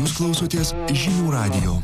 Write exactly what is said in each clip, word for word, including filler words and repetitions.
Jūs klausotės Žinių radijo.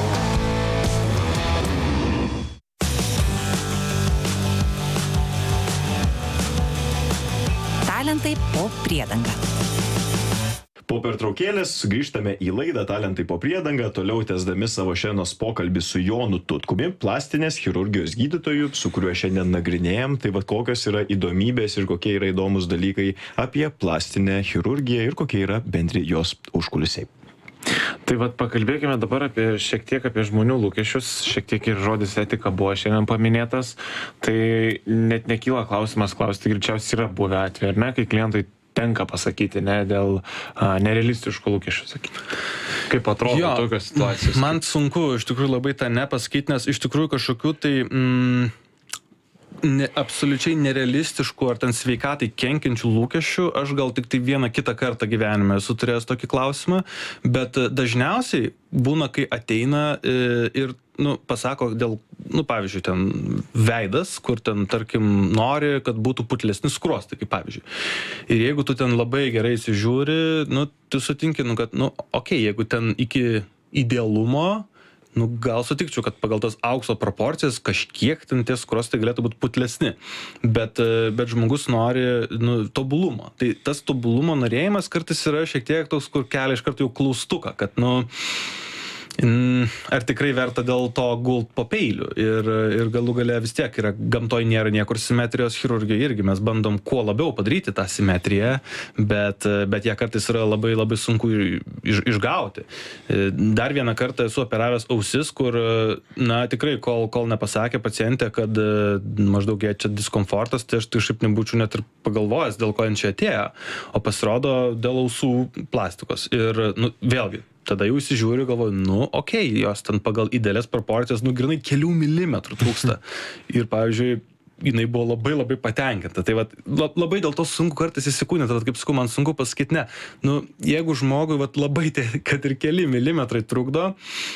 Talentai po priedanga. Po pertraukėlės sugrįžtame į laidą Talentai po priedanga, toliau tęsdami savo šiandienos pokalbį su Jonu Tutkumi, plastinės chirurgijos gydytoju, su kuriuo šiandien nagrinėjom. Tai va kokios yra įdomybės ir kokie yra įdomus dalykai apie plastinę chirurgiją ir kokie yra bendri jos užkulisiai. Tai vat pakalbėkime dabar apie šiek tiek apie žmonių lūkesčius, šiek tiek ir žodis etika buvo šiandien paminėtas. Tai net nekyla klausimas klausti, greičiausiai yra buvę atvejai, ar ne, kai klientai tenka pasakyti, ne, dėl a, nerealistiškų lūkesčių sakyti. Kaip atrodo jo, tokios situacijos? Man sunku iš tikrųjų labai tą nepasakyti, nes iš tikrųjų kažkokių tai mm, ne, absoliučiai nerealistiškų ar ten sveikatai kenkiančių lūkesčių aš gal tik tai vieną kitą kartą gyvenime esu turėjęs tokį klausimą, bet dažniausiai būna, kai ateina ir nu, pasako dėl, nu, pavyzdžiui, ten veidas, kur ten, tarkim, nori, kad būtų putlesni skruostai, kaip pavyzdžiui. Ir jeigu tu ten labai gerai įsižiūri, nu, tu sutinki, nu, kad, nu, okei, okay, jeigu ten iki idealumo, nu, gal sutikčiau, kad pagal tas aukso proporcijas kažkiek ten tie skruostai galėtų būti putlesni. Bet, bet žmogus nori, nu, tobulumo. Tai tas tobulumo norėjimas kartais yra šiek tiek toks, kur kelia iš karto jau klaustuką, kad, nu, ar tikrai verta dėl to gult po peiliu. Ir, ir galų gale vis tiek yra, gamtoj nėra niekur simetrijos, chirurgijoje irgi mes bandom kuo labiau padaryti tą simetriją, bet, bet ją kartais yra labai labai sunku iš, išgauti. Dar vieną kartą esu operavęs ausis, kur, na, tikrai, kol, kol nepasakė pacientė, kad maždaug jie čia diskomfortas, tai aš tai šiaip nebūčiau net ir pagalvojęs, dėl ko jie čia atėjo, o pasirodo dėl ausų plastikos. Ir, nu, vėlgi, tada jau įsižiūriu, galvoju, nu, okei, okay, jos ten pagal idealias proporcijas, nu, grinai kelių milimetrų trūksta. Ir, pavyzdžiui, jinai buvo labai labai patenkinta. Tai vat, labai dėl to sunku kartais įsikūnyti, tad kaip sakau, man sunku pasakyti, ne. Nu, jeigu žmogui vat, labai, te, kad ir keli milimetrai trukdo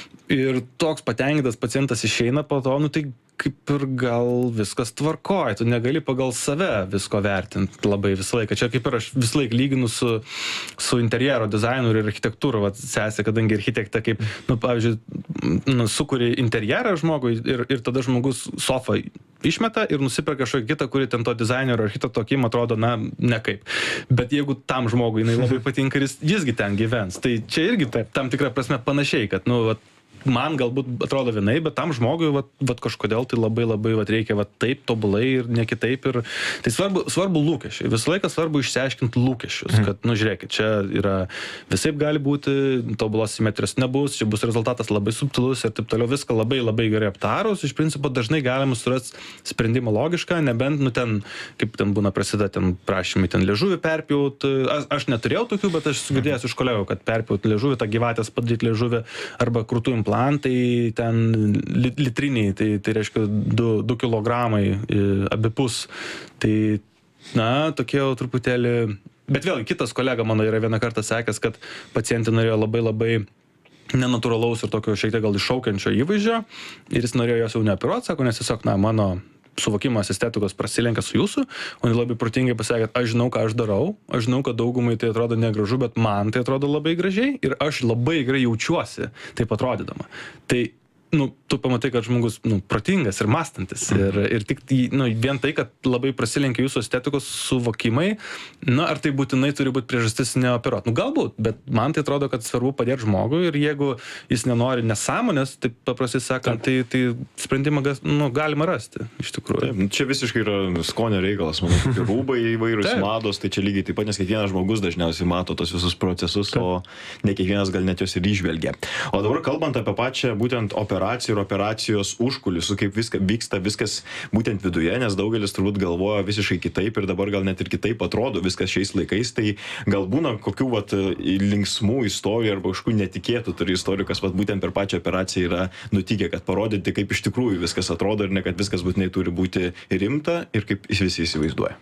ir toks patenkintas pacientas išeina po to, nu, tai kaip ir gal viskas tvarkoja, tu negali pagal save visko vertinti labai visą laiką. Čia kaip ir aš visą laiką lyginu su, su interjero dizainu ir architektūra, vat sesė, kadangi architekta kaip, nu, pavyzdžiui, nu, sukuri interjerą žmogui ir, ir tada žmogus sofą išmeta ir nusiperka kažkokį kitą, kuri ten to dizainerio architekto akim atrodo, na, nekaip. Bet jeigu tam žmogui jinai labai patinka ir jis, jisgi ten gyvens, tai čia irgi taip, tam tikrą prasme panašiai, kad, nu, vat, man galbūt atrodo vienai, bet tam žmogui vat, vat kažkodėl tai labai labai vat reikia vat taip tobulai ir ne kitaip. Ir tai svarbu, svarbu lūkesčiai. Visą laiką svarbu išsiaiškinti lūkesčius, kad, nu, žiūrėkit, čia yra visaip gali būti, tobulos simetrijos nebus, čia bus rezultatas labai subtilus ir taip toliau, viską labai labai gerai aptarus. Iš principo dažnai galima surasti sprendimą logišką, nebent, nu, ten, kaip ten būna prasideda, ten prašymai ten liežuvį perpjaut. Aš, aš neturėjau tokių, bet aš sugirdėjęs iš kolegų, kad perpjaut liežuvį, tą gyvatės padaryti liežuvį arba krūtų implantų. Tai ten litriniai, tai, tai reiškia du kilogramai abipus. Tai, na, tokie jau truputėlį... Bet vėlgi, kitas kolega mano yra vieną kartą sakęs, kad pacientė norėjo labai labai nenatūralaus ir tokio šiek tiek gal iššaukiančio įvaizdžio ir jis norėjo jos jau neoperuoti, sako, nes tiesiog, na, mano suvokimas estetikos prasilenkia su jūsų, o jis labai protingai pasakė, kad aš žinau, ką aš darau, aš žinau, kad daugumai tai atrodo negražu, bet man tai atrodo labai gražiai ir aš labai gerai jaučiuosi taip atrodydama. Tai, nu, tu pamatai, kad žmogus, nu, protingas ir mąstantis ir, ir tik, nu, vien tai, kad labai prasilenkia jūsų estetikos suvokimai, na, ar tai būtinai turi būti priežastis neoperuoti. Nu, galbūt, bet man tai atrodo, kad svarbu padėti žmogui ir jeigu jis nenori nesąmonės, tai paprastai sakant, tai, tai sprendimą, nu, galima rasti, iš tikrųjų. Taip, čia visiškai yra skonio reikalas, manau, rūbai įvairūs, mados, tai čia lygiai taip pat, nes kiekvienas žmogus dažniausiai mato tos visus procesus, taip, o ne kiekvienas gal net jos ir įžvelgia. O dabar kalbant apie pačią būtent operaciją ir operacijos užkulisų, kaip viską, vyksta viskas būtent viduje, nes daugelis turbūt galvoja visiškai kitaip ir dabar gal net ir kitaip atrodo viskas šiais laikais, tai gal būna kokių vat, linksmų istorijų arba kažkokių netikėtų turi istorijų, kas vat, būtent per pačią operaciją yra nutikę, kad parodyti, kaip iš tikrųjų viskas atrodo ir ne kad viskas būtinai turi būti rimta ir kaip visi įsivaizduoja.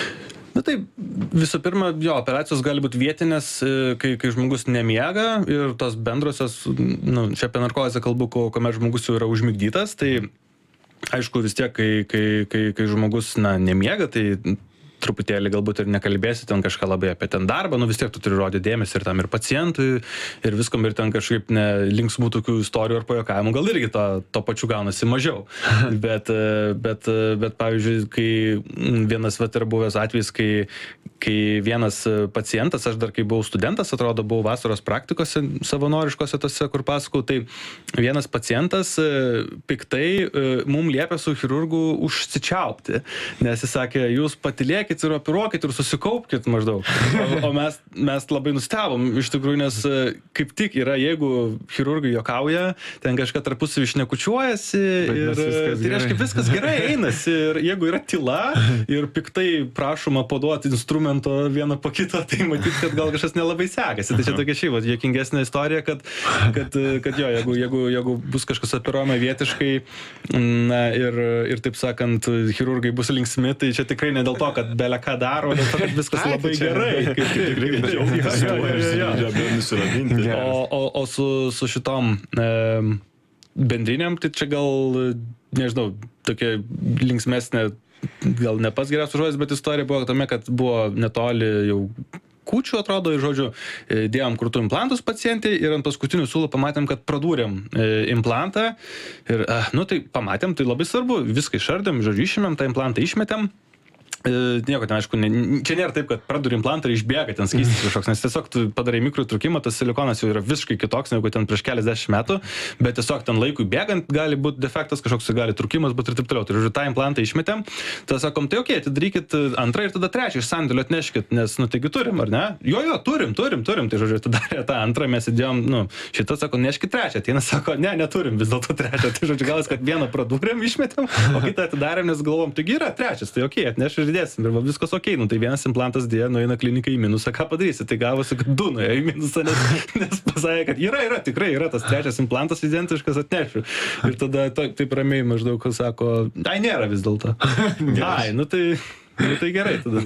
Na tai visų pirma, jo, operacijos gali būti vietinės, kai, kai žmogus nemiega ir tos bendrosios, nu, čia apie narkozę kalbu, kuomet žmogus jau yra užmigdytas, tai aišku vis tiek, kai, kai, kai, kai žmogus, na, nemiega, tai truputėlį galbūt ir nekalbėsi ten kažką labai apie ten darbą, nu vis tiek tu turi rodyti dėmesį ir tam ir pacientui, ir viskom, ir ten kažkaip ne, linksmų tokių istorijų ar pajokavimų, gal irgi to, to pačiu gaunasi mažiau. bet, bet, bet, pavyzdžiui, kai vienas vat yra buvęs atvejis, kai, kai vienas pacientas, aš dar kai buvau studentas, atrodo, buvau vasaros praktikose savanoriškose tose, kur pasakau, tai vienas pacientas piktai mum liepė su chirurgu užsičiaupti, nes jis sakė, jūs patilėkit ir operuokit ir susikaupkit maždaug. O, o mes, mes labai nustebom, iš tikrųjų, nes kaip tik yra, jeigu chirurgai juokauja, ten kažką tarpusavį šnekučiuojasi ir tai reiškia viskas gerai einasi ir jeigu yra tyla ir piktai prašoma paduoti instrumento vieną po kito, tai matyt, kad gal kažkas nelabai sekasi. Tai čia tokia šiaip, juokingesnė istorija, kad, kad, kad jo, jeigu, jeigu, jeigu bus kažkas operuojama vietiškai, na, ir, ir taip sakant, chirurgai bus linksmi, tai čia tikrai ne dėl to, kad bele ką daro, dėl to, kad viskas Ai, labai tai čia- gerai. Kaip Tikrai džiaugiasi tuo ir siunčia nusiraminti. O, o, o su, su šitom e, bendriniam, tai čia gal, nežinau, tokia linksmesnė, gal ne pats geriausias žodis, bet istorija buvo tame, kad buvo netoli jau kūčių, atrodo, ir žodžiu, e, dėjom krūtų implantus pacientai ir ant paskutinių siūlų pamatėm, kad pradūrėm e, implantą ir, e, nu tai pamatėm, tai labai svarbu, viską išardėm, žodžiu, išėmėm, tą implantą išmetėm. E, nieko ten, aišku, ne, čia nėra taip, kad praduri implantą ir išbėga ten skystis kažkoks, nes tiesiog tu padarai mikrotrūkimą, tas silikonas jau yra visiškai kitoks negu ten prieš keliasdešimt metų, bet tiesiog ten laikui bėgant gali būti defektas, kažkoks gali trūkimas būti ir taip toliau. Tai žodžiu, tą implantą išmetėm, tada sakom, tai okei, okay, atidarykit antrą ir tada trečią iš sandėlio atneškit, nes, nu, taigi turim, ar ne? Jo, jo, turim, turim, turim, tai žodžiu, tada tą antrą mes įdėjom, nu, šitą sako, neškit trečią, ateina, sako, ne, neturim vis dėlto trečią, tai žodžiu, galas, kad vieną pradūrėm, išmetėm, o kitą atidarėm, nes galvom, taigi yra trečias, tai okei, okay, atneš ir dėsim, ir va, viskas okei, okay. Nu tai vienas implantas dėja, nueina klinikai į minusą, ką padarysi, tai gavosi, kad du nuėjo į minusą, nes, nes pasakė, kad yra, yra, tikrai yra tas trečias implantas identiškas, atnešiu. Ir tada to, taip ramiai maždaug sako, ai nėra vis dėlto. Ai, nu tai... Nu, tai gerai tada.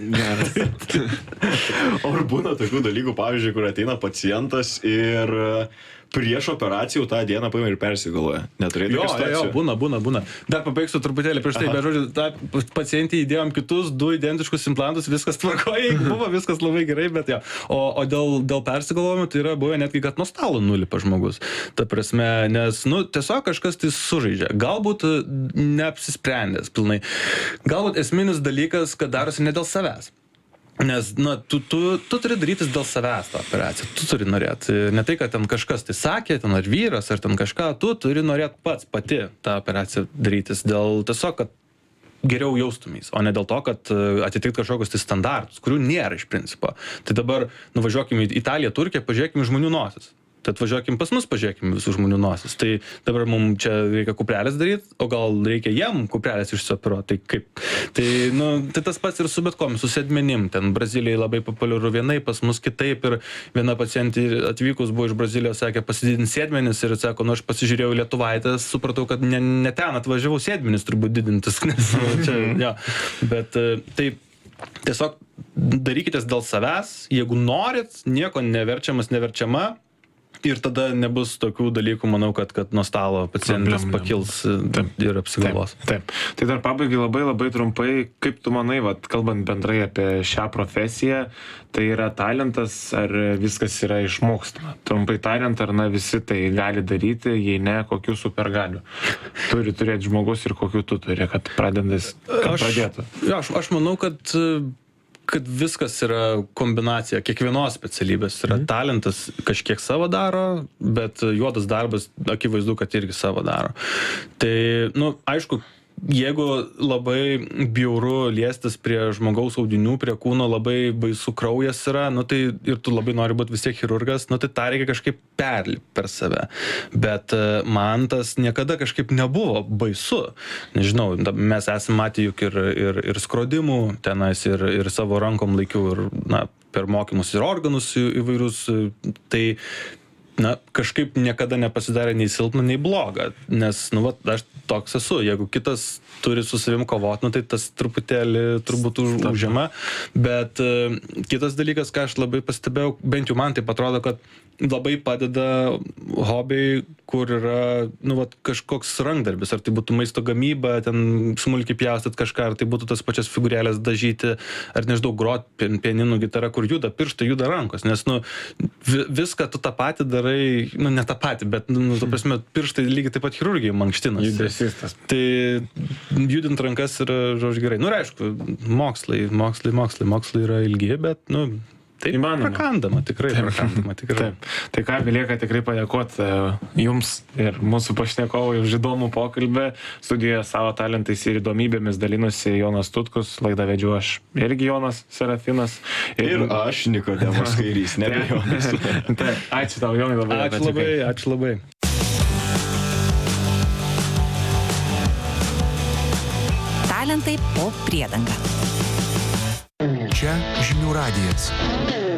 O ar būna tokių dalykų, pavyzdžiui, kur ateina pacientas ir prieš operacijų tą dieną paima ir persigalvoja? Neturėjai Jo, tokių jo, situacijų? būna, būna, būna. Dar pabaigsiu truputėlį prieš tai, bet žodžiu, tą pacientį įdėjom kitus du identiškus implantus, viskas tvarkoja, buvo viskas labai gerai, bet jo. O, o dėl, dėl persigalvojimo tai yra buvę netgi, kad nuo stalo nulipa žmogus. Ta prasme, nes, nu, tiesiog kažkas tai sužaidžia. Galbūt neapsisprendęs pilnai. Galbūt esminis dalykas, kad darosi ne dėl savęs. Nes, na, tu, tu, tu turi darytis dėl savęs tą operaciją, tu turi norėti. Ne tai, kad ten kažkas tai sakė, ten ar vyras, ar ten kažką, tu turi norėti pats pati tą operaciją darytis. Dėl tiesiog, kad geriau jaustumės, o ne dėl to, kad atitikti kažkokius tai standartus, kurių nėra iš principo. Tai dabar nuvažiuokime į Italiją, Turkiją, pažiūrėkime žmonių nosis. Tai atvažiuokim pas mus, pažiūrėkim visų žmonių nosis. Tai dabar mums čia reikia kuprelės daryti, o gal reikia jam kuprelės išsioperuoti. Tai kaip? Tai, nu, tai tas pats ir su bet kom, su sėdmenim. Ten Brazilijai labai populiaru vienai, pas mus kitaip. Ir viena pacientė atvykus buvo iš Brazilijos, sakė, pasididinti sėdmenis ir sako, nu aš pasižiūrėjau į Lietuvaitės, supratau, kad ne, ne ten atvažiavau sėdmenis turbūt didintis. Nes, čia, ja. Bet tai tiesiog darykitės dėl savęs, jeigu norit, nieko neverčiamas, neverčiama. Ir tada nebus tokių dalykų, manau, kad, kad nuo stalo pacientas pakils taip, ir apsigalvos. Taip, taip. Tai dar pabaigai labai labai trumpai, kaip tu manai, vat, kalbant bendrai apie šią profesiją, tai yra talentas ar viskas yra išmokstama? Trumpai tariant, ar na visi tai gali daryti, jei ne, kokių supergalių turi turėti žmogus ir kokių tu turi, kad pradedas, kad Aš, pradėtų? ja, aš, aš manau, kad kad viskas yra kombinacija, kiekvienos specialybės yra mm. talentas kažkiek savo daro, bet juodas darbas akivaizdu, kad irgi savo daro. Tai, nu, aišku, jeigu labai bjauru liestis prie žmogaus audinių, prie kūno, labai baisu kraujas yra, nu tai ir tu labai nori būti vis tiek chirurgas, nu tai tą reikia kažkaip perlipti per save. Bet man tas niekada kažkaip nebuvo baisu. Nežinau, mes esame matę juk ir, ir, ir skrodimų tenais, ir, ir savo rankom laikiau, ir na, per mokymus ir organus įvairius. Tai na, kažkaip niekada nepasidarė nei silpna, nei bloga, nes, nu, va, aš toks esu, jeigu kitas turi su savim kovot, nu, tai tas truputėlį turbūt už, užima, bet uh, kitas dalykas, ką aš labai pastebėjau, bent jau man taip atrodo, kad labai padeda hobiai, kur yra, nu, vat, kažkoks rankdarbis, ar tai būtų maisto gamyba, ten smulkiai pjaustyt kažką, ar tai būtų tas pačias figūrėlės dažyti, ar nežinau, grot pianinų gitara, kur juda pirštai, juda rankos, nes, nu, vi, viską tu tą patį darai, nu, ne tą patį, bet, nu, tu prasme, pirštai lygiai taip pat chirurgijai mankštinas. Judesys tas. Tai judint rankas yra, žodžiu, gerai. Nu, ir aišku, mokslai, mokslai, mokslai, mokslai yra ilgi, bet, nu, taip, įmanoma. Prakandama, tikrai, taip. Prakandama, tikrai. Taip. Tai ką, belieka tikrai padėkoti jums ir mūsų pašnekovui už įdomų pokalbį. Studijoje savo talentais ir įdomybėmis dalinosi Jonas Tutkus, laidą vedžiu aš irgi Jonas Serafinas. Ir, ir aš, Nikodemas Kairys, nebejonis. Taip, ačiū tau, Jonai, labai. Ačiū labai, ačiū labai. Talentai po priedanga. Čia žinių radijas.